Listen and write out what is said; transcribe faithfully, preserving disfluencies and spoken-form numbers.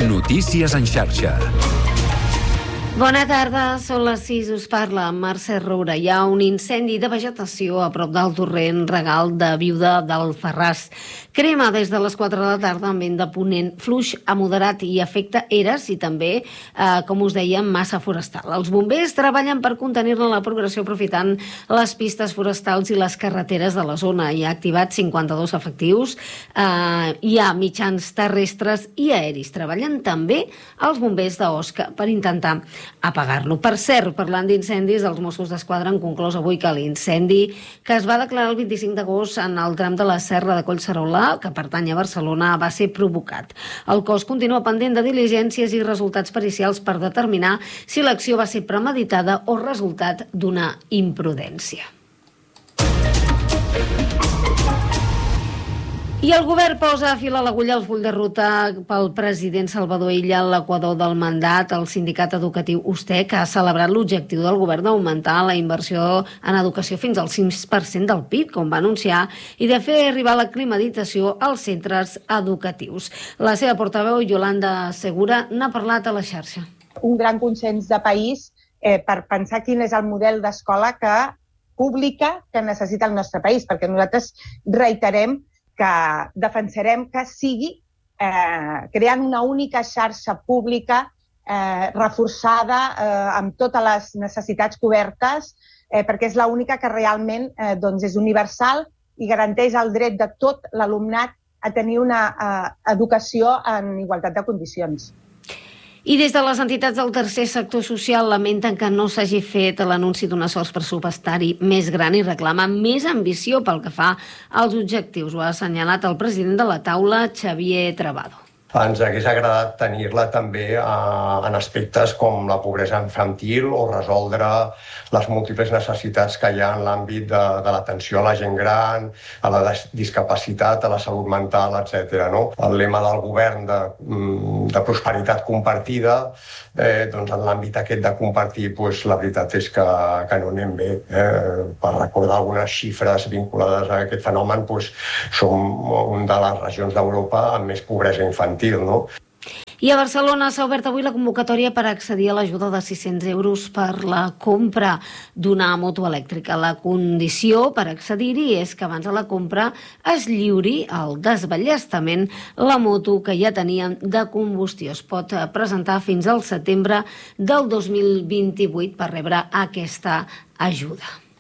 Notícies en xarxa. Bona tarda, són les sis, us parla Mercè Roura. Hi ha un incendi de vegetació a prop del torrent Regal de Viuda d'Alfarràs. Crema des de les quatre de la tarda amb vent de ponent fluix a moderat i afecta eres i també, eh, com us dèiem, massa forestal. Els bombers treballen per contenir-ne la progressió aprofitant les pistes forestals i les carreteres de la zona. Hi ha activats cinquanta-dos efectius, eh, hi ha mitjans terrestres i aeris. Treballen també els bombers d'Osca per intentar apagar-lo. Per cert, parlant d'incendis, els Mossos d'Esquadra han conclòs avui que l'incendi que es va declarar el vint-i-cinc d'agost en el tram de la Serra de Collserola, que pertany a Barcelona, va ser provocat. El cos continua pendent de diligències i resultats pericials per determinar si l'acció va ser premeditada o resultat d'una imprudència. I el govern posa a fil a l'agulla el full de ruta pel president Salvador Illa a l'equador del mandat. El sindicat educatiu USTEC ha celebrat l'objectiu del govern d'augmentar la inversió en educació fins al cinc per cent del P I B, com va anunciar, i de fer arribar la climatització als centres educatius. La seva portaveu, Yolanda Segura, n'ha parlat a la xarxa. Un gran consens de país eh, per pensar quin és el model d'escola que pública que necessita el nostre país, perquè nosaltres reiterem que defensarem que sigui eh, creant una única xarxa pública eh, reforçada eh, amb totes les necessitats cobertes, eh, perquè és l'única que realment eh, doncs és universal i garanteix el dret de tot l'alumnat a tenir una eh, educació en igualtat de condicions. I des de les entitats del tercer sector social lamenten que no s'hagi fet l'anunci d'un esforç pressupostari més gran i reclamen més ambició pel que fa als objectius. Ho ha assenyalat el president de la taula, Xavier Travado. Ens hagués agradat tenir-la també eh, en aspectes com la pobresa infantil o resoldre les múltiples necessitats que hi ha en l'àmbit de, de l'atenció a la gent gran, a la discapacitat, a la salut mental, etcètera. No? El lema del govern de, de prosperitat compartida, eh, doncs en l'àmbit aquest de compartir, doncs, la veritat és que, que no anem bé. Eh? Per recordar algunes xifres vinculades a aquest fenomen, doncs, som una de les regions d'Europa amb més pobresa infantil. No? I a Barcelona s'ha obert avui la convocatòria per accedir a l'ajuda de sis-cents euros per la compra d'una moto elèctrica. La condició per accedir-hi és que abans de la compra es lliuri al desballestament la moto que ja tenien de combustió. Es pot presentar fins al setembre del dos mil vint-i-vuit per rebre aquesta ajuda.